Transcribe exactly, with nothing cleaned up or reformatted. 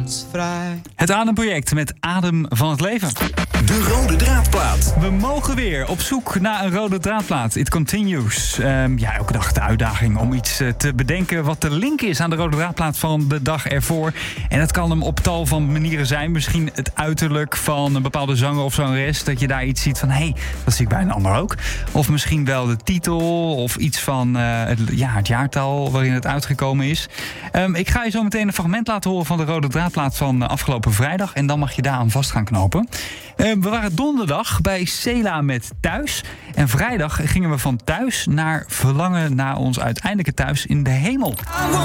vrij. Het Ademproject met Adem van het Leven. De rode draadplaat. We mogen weer op zoek naar een rode draadplaat. It continues. Um, ja, elke dag de uitdaging om iets uh, te bedenken wat de link is aan de rode draadplaat van de dag ervoor. En dat kan hem op tal van manieren zijn. Misschien het uiterlijk van een bepaalde zanger of zangeres. Dat je daar iets ziet van, hé, hey, dat zie ik bij een ander ook. Of misschien wel de titel of iets van uh, het, ja, het jaartal waarin het uitgekomen is. Um, ik ga je zo meteen een fragment laten horen van de rode draadplaat van uh, afgelopen vrijdag. En dan mag je daar aan vast gaan knopen. Uh, we waren donderdag bij Cela met Thuis. En vrijdag gingen we van thuis naar verlangen naar ons uiteindelijke thuis in de hemel.